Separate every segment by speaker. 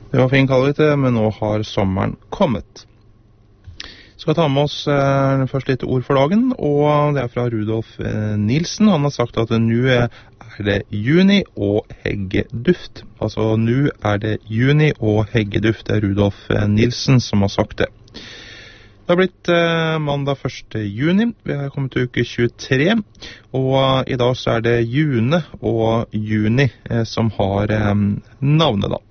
Speaker 1: Det var fin kaldvite, men nå har sommeren kommet. Skal ta med oss først litt ord for dagen, og det er fra Rudolf Nilsen. Han har sagt at nå er det juni og heggeduft. Altså, nå er det juni og heggeduft. Det er Rudolf Nilsen som har sagt det. Det har blitt mandag 1. juni. Vi har kommet til uke 23, og i dag så er det June og Juni som har navnet da.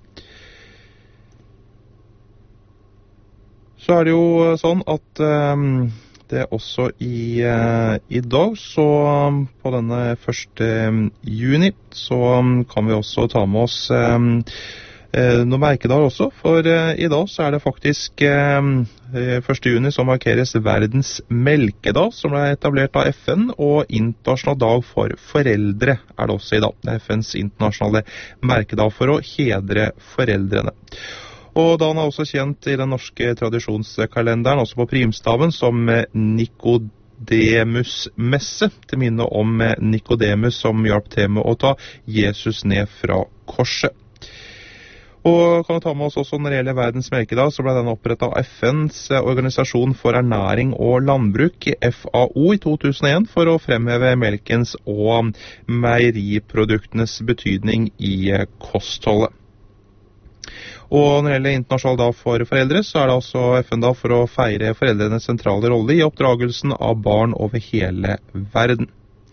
Speaker 1: Så er det jo sånn at det er også i dag, så på denne 1. juni, så kan vi også ta med oss noen merkedager også, for i dag så er det faktisk 1. juni som markeres verdens melkedag, som ble etablert av FN, og internasjonal dag for foreldre er det også i dag. Det er FNs internasjonale merkedag for å hedre foreldrene. Og dagen er også kjent i den norske tradisjonskalenderen, også på primstaven, som Nikodemus-messe, til minne om Nikodemus som hjalp til med å ta Jesus ned fra korset. Og kan vi ta med oss også når det gjelder verdens melkedag, så ble den opprettet av FNs organisasjon for ernæring og landbruk, FAO, i 2001, for å fremheve melkens og meieriproduktenes betydning i kostholdet. Og når det gjelder internasjonal dag for foreldre, så er det altså FN-dag for å feire foreldrenes sentrale rolle i oppdragelsen av barn over hele verden.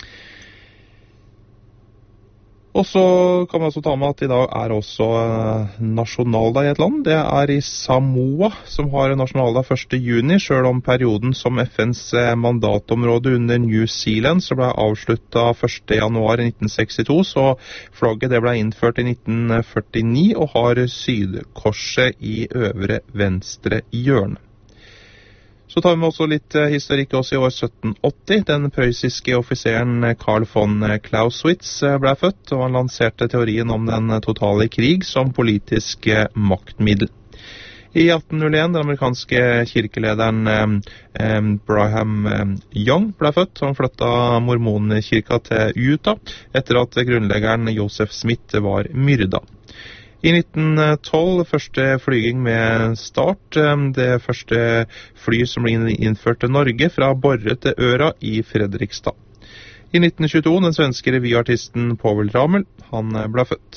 Speaker 1: Og så kan man også ta med at i dag er også nasjonaldag i et land. Det er i Samoa som har nasjonaldag 1. juni, selv om perioden som FNs mandatområde under New Zealand så ble avsluttet 1. januar 1962, så flagget det ble innført i 1949 og har sydkorset i øvre venstre hjørne. Så tar vi også litt historikk også i år 1780. Den prøyssiske offiseren Karl von Clausewitz ble født, og han lanserte teorien om den totale krig som politisk maktmiddel. I 1801 den amerikanske kirkelederen Brigham Young ble født, og han flyttet mormonkirka til Utah etter at grunnleggeren Joseph Smith var myrda. I 1912, første flyging med start, det første fly som ble innført til Norge fra Borre til Øra i Fredrikstad. I 1922, den svenske revyartisten Povel Ramel, han ble født.